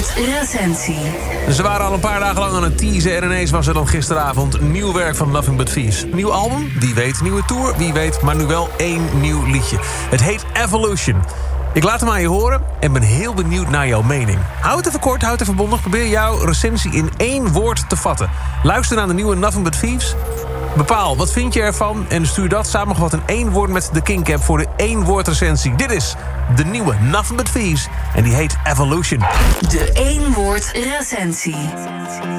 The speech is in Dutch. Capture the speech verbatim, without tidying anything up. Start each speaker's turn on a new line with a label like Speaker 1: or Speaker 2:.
Speaker 1: woord recensie.
Speaker 2: Ze waren al een paar dagen lang aan het teasen en ineens was er dan gisteravond nieuw werk van Nothing But Thieves. Nieuw album, wie weet, nieuwe tour, wie weet, maar nu wel één nieuw liedje. Het heet Evolution. Ik laat hem aan je horen en ben heel benieuwd naar jouw mening. Houd het even kort, houd het even bondig. Probeer jouw recensie in één woord te vatten. Luister naar de nieuwe Nothing But Thieves. Bepaal, wat vind je ervan? En stuur dat samengevat in één woord met de King Cap voor de één woord recensie. Dit is de nieuwe Nothing But Thieves en die heet Evolution.
Speaker 1: De één woord recensie.